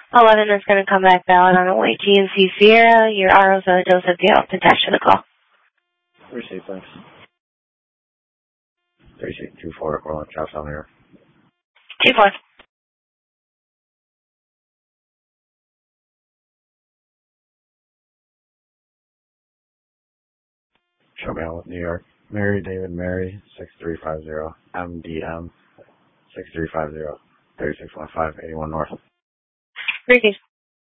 11 is going to come back valid on the way. GNC Sierra, your RO's Joseph Gale, attached to the call. Receive, thanks. 3624, Orland, Chops on here. 2-4. Show me out with New York. Mary, David, Mary, 6350, MDM, 6350, 3615, 81 North. Ricky.